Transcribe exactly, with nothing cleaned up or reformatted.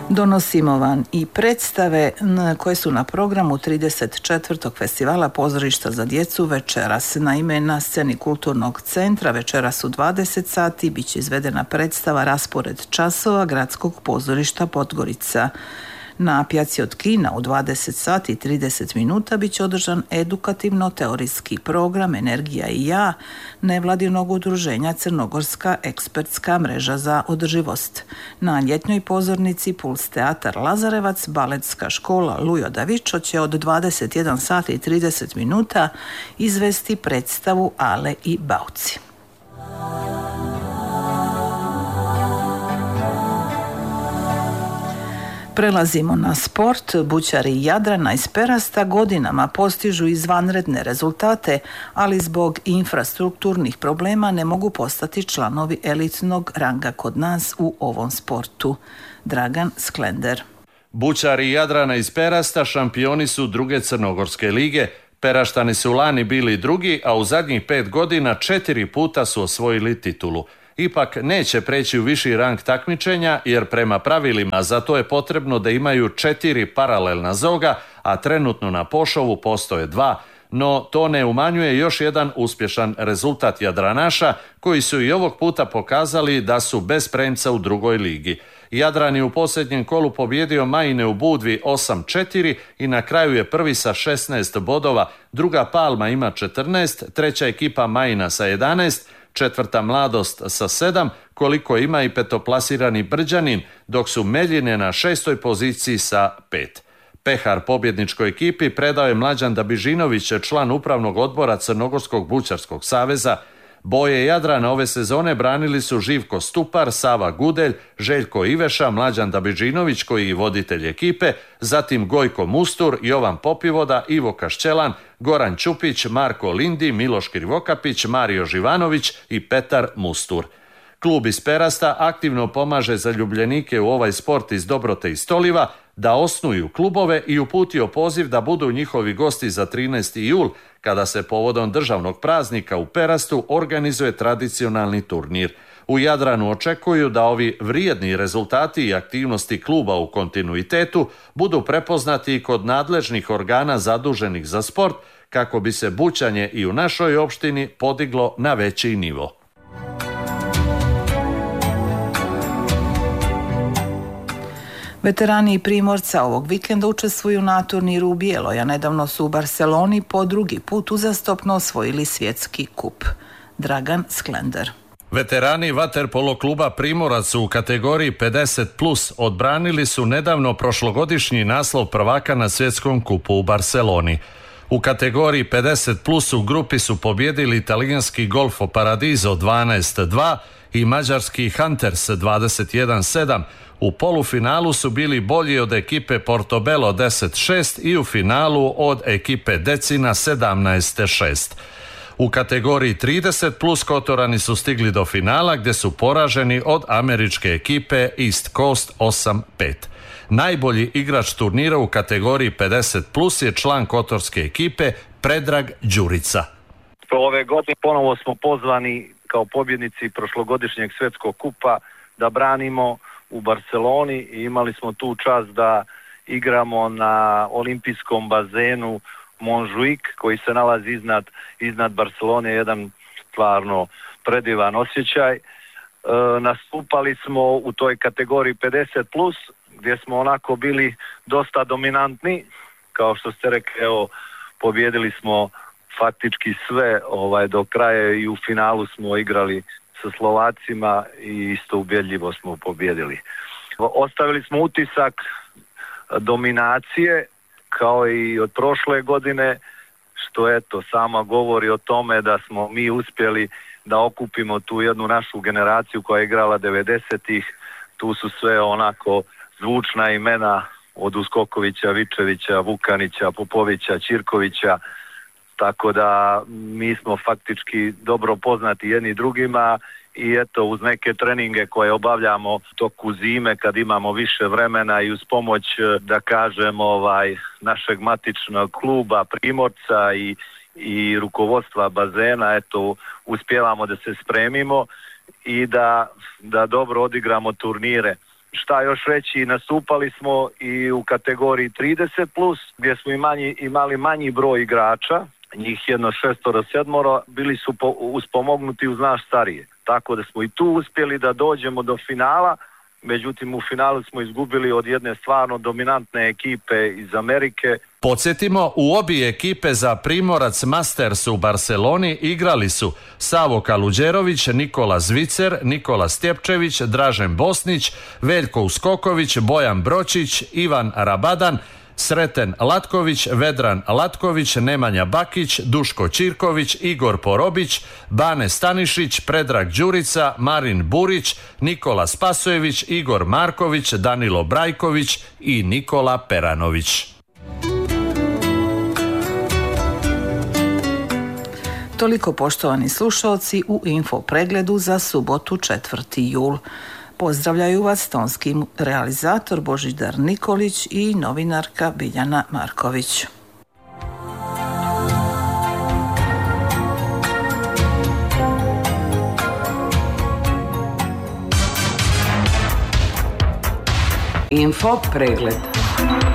Donosimo vam i predstave koje su na programu trideset četvrtog festivala Pozorišta za djecu večeras. Naime, na sceni Kulturnog centra večeras u dvadeset sati bit će izvedena predstava Raspored časova Gradskog pozorišta Podgorica. Na pjaci od kina u dvadeset sati i trideset minuta bit će održan edukativno-teorijski program Energija i ja nevladinog udruženja Crnogorska ekspertska mreža za održivost. Na ljetnjoj pozornici Puls teatar Lazarevac, baletska škola Lujo Davičo će od dvadeset jedan sati i trideset minuta izvesti predstavu Ale i Bauci. Prelazimo na sport. Bućari Jadrana iz Perasta godinama postižu izvanredne rezultate, ali zbog infrastrukturnih problema ne mogu postati članovi elitnog ranga kod nas u ovom sportu. Dragan Sklender. Bućari Jadrana iz Perasta šampioni su druge Crnogorske lige. Peraštani su lani bili drugi, a u zadnjih pet godina četiri puta su osvojili titulu. Ipak neće preći u viši rang takmičenja jer prema pravilima za to je potrebno da imaju četiri paralelna zoga, a trenutno na Pošovu postoje dva, no to ne umanjuje još jedan uspješan rezultat Jadranaša koji su i ovog puta pokazali da su bez premca u drugoj ligi. Jadran je u posljednjem kolu pobjedio Majine u Budvi osam četiri i na kraju je prvi sa šesnaest bodova, druga Palma ima četrnaest, treća ekipa Majina sa jedanaest, četvrta Mladost sa sedam, koliko ima i petoplasirani Brđanin, dok su Meljine na šestoj poziciji sa pet. Pehar pobjedničkoj ekipi predao je Mlađan Dabižinović, član upravnog odbora Crnogorskog bućarskog saveza. Boje Jadrana ove sezone branili su Živko Stupar, Sava Gudelj, Željko Iveša, Mlađan Dabižinović koji je voditelj ekipe, zatim Gojko Mustur, Jovan Popivoda, Ivo Kašćelan, Goran Ćupić, Marko Lindi, Miloš Krivokapić, Mario Živanović i Petar Mustur. Klub iz Perasta aktivno pomaže zaljubljenike u ovaj sport iz Dobrote i Stoliva da osnuju klubove i uputio poziv da budu njihovi gosti za trinaesti jul, kada se povodom državnog praznika u Perastu organizuje tradicionalni turnir. U Jadranu očekuju da ovi vrijedni rezultati i aktivnosti kluba u kontinuitetu budu prepoznati i kod nadležnih organa zaduženih za sport, kako bi se bućanje i u našoj opštini podiglo na veći nivo. Veterani Primorca ovog vikenda učestvuju na turniru u Bijeloj, a nedavno su u Barceloni po drugi put uzastopno osvojili svjetski kup. Dragan Sklender. Veterani vaterpolo kluba Primorac u kategoriji pedeset plus odbranili su nedavno prošlogodišnji naslov prvaka na svjetskom kupu u Barceloni. U kategoriji pedeset plus u grupi su pobjedili italijanski Golfo Paradiso dvanaest dva i mađarski Hunters dvadeset jedan sedam. U polufinalu su bili bolji od ekipe Portobello deset šest i u finalu od ekipe Decina sedamnaest šest. U kategoriji trideset plus Kotorani su stigli do finala gdje su poraženi od američke ekipe East Coast osam pet. Najbolji igrač turnira u kategoriji pedeset plus je član kotorske ekipe Predrag Đurica. Ove godine ponovo smo pozvani kao pobjednici prošlogodišnjeg svjetskog kupa da branimo u Barceloni i imali smo tu čast da igramo na olimpijskom bazenu Montjuic koji se nalazi iznad, iznad Barcelone, jedan stvarno predivan osjećaj. E, nastupali smo u toj kategoriji pedeset plus gdje smo onako bili dosta dominantni, kao što ste rekli, evo, pobjedili smo faktički sve ovaj, do kraja i u finalu smo igrali sa Slovacima i isto ubjedljivo smo pobjedili. Ostavili smo utisak dominacije kao i od prošle godine, što eto sama govori o tome da smo mi uspjeli da okupimo tu jednu našu generaciju koja je igrala devedesetih. Tu su sve onako zvučna imena od Uskokovića, Vičevića, Vukanića, Popovića, Ćirkovića, tako da mi smo faktički dobro poznati jedni drugima i eto uz neke treninge koje obavljamo toku zime kad imamo više vremena i uz pomoć da kažem ovaj našeg matičnog kluba Primorca i, i rukovodstva bazena, eto uspijevamo da se spremimo i da, da dobro odigramo turnire. Šta još reći, nastupali smo i u kategoriji trideset plus, gdje smo imali, imali manji broj igrača, njih jedno šestoro, sedmoro, bili su po, uspomognuti uz naš starije. Tako da smo i tu uspjeli da dođemo do finala, međutim u finalu smo izgubili od jedne stvarno dominantne ekipe iz Amerike. Podsjetimo, u obje ekipe za Primorac Masters u Barceloni igrali su Savo Kaluđerović, Nikola Zvicer, Nikola Stjepčević, Dražen Bosnić, Veljko Uskoković, Bojan Bročić, Ivan Rabadan, Sreten Latković, Vedran Latković, Nemanja Bakić, Duško Čirković, Igor Porobić, Bane Stanišić, Predrag Đurica, Marin Burić, Nikola Spasojević, Igor Marković, Danilo Brajković i Nikola Peranović. Toliko, poštovani slušalci, u info pregledu za subotu četvrti jul. Pozdravljaju vas tonski realizator Božidar Nikolić i novinarka Biljana Marković. Info pregled.